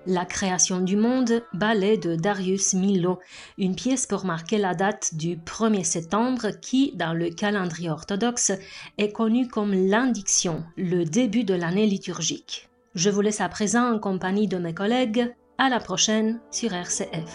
La création du monde, ballet de Darius Milhaud, une pièce pour marquer la date du 1er septembre qui, dans le calendrier orthodoxe, est connue comme l'indiction, le début de l'année liturgique. Je vous laisse à présent en compagnie de mes collègues. À la prochaine sur RCF.